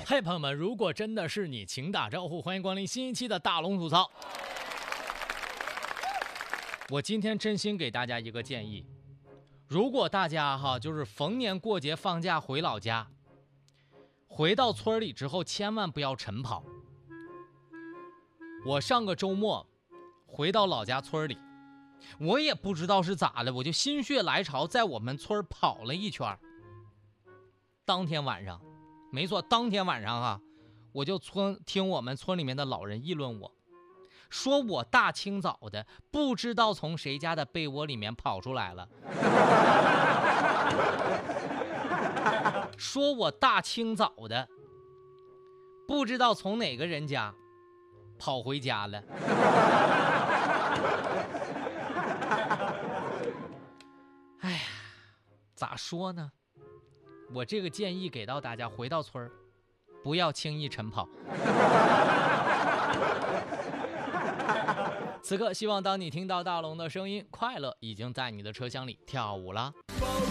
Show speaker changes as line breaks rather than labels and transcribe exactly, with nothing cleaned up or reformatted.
嘿，朋友们，如果真的是你，请打招呼，欢迎光临新一期的大龙吐槽。我今天真心给大家一个建议，如果大家哈就是逢年过节放假回老家，回到村里之后千万不要晨跑。我上个周末回到老家村里，我也不知道是咋的，我就心血来潮在我们村跑了一圈。当天晚上，没错，当天晚上啊，我就村听我们村里面的老人议论我，说我大清早的不知道从谁家的被窝里面跑出来了，说我大清早的不知道从哪个人家跑回家了。哎呀，咋说呢？我这个建议给到大家，回到村儿不要轻易晨跑。此刻希望当你听到大龙的声音，快乐已经在你的车厢里跳舞了。